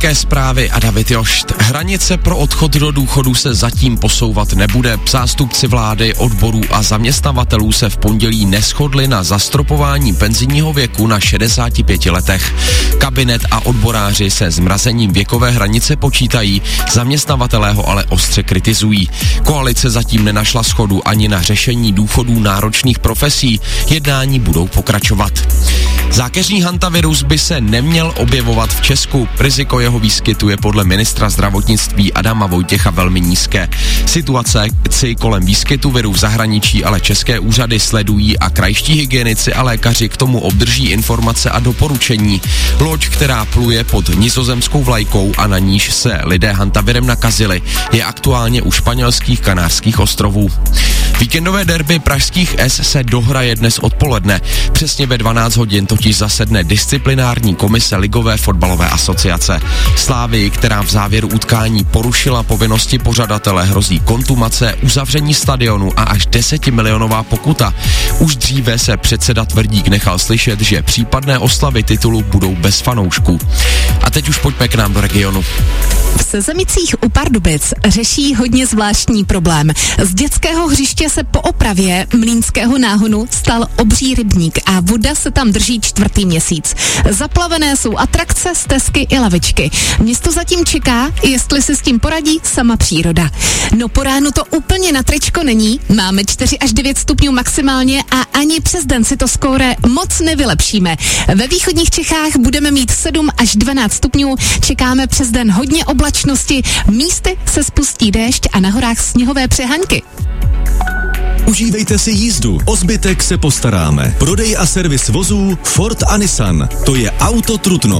Zprávy a David Jošt. Hranice pro odchod do důchodu se zatím posouvat nebude. Zástupci vlády, odborů a zaměstnavatelů se v pondělí neshodli na zastropování penzijního věku na 65 letech. Kabinet a odboráři se zmrazením věkové hranice počítají, zaměstnavatelé ho ale ostře kritizují. Koalice zatím nenašla shodu ani na řešení důchodů náročných profesí. Jednání budou pokračovat. Zákeřný hantavirus by se neměl objevovat v Česku. Riziko jeho výskytu je podle ministra zdravotnictví Adama Vojtěcha velmi nízké. Situace kolem výskytu viru v zahraničí ale české úřady sledují a krajští hygienici a lékaři k tomu obdrží informace a doporučení. Loď, která pluje pod nizozemskou vlajkou a na níž se lidé hantavirem nakazili, je aktuálně u španělských Kanárských ostrovů. Víkendové derby pražských S se dohraje dnes odpoledne. Přesně ve 12 hodin totiž zasedne disciplinární komise Ligové fotbalové asociace. Slávii, která v závěru utkání porušila povinnosti pořadatele, hrozí kontumace, uzavření stadionu a až 10milionová pokuta. Už dříve se předseda Tvrdík nechal slyšet, že případné oslavy titulu budou bez fanoušků. A teď už pojďme k nám do regionu. V Sezemicích u Pardubic řeší hodně zvláštní problém. Z dětského hřiště se po opravě mlýnského náhonu stal obří rybník a voda se tam drží 4. měsíc. Zaplavené jsou atrakce, stezky i lavičky. Město zatím čeká, jestli se s tím poradí sama příroda. No po ránu to úplně na tričko není, máme 4 až 9 stupňů maximálně a ani přes den si to skóre moc nevylepšíme. Ve východních Čechách budeme mít 7 až 12 stupňů, čekáme přes den hodně oblačnosti, místy se spustí déšť a na horách sněhové přehaňky. Užívejte si jízdu, o zbytek se postaráme. Prodej a servis vozů Ford a Nissan, to je Auto Trutnov.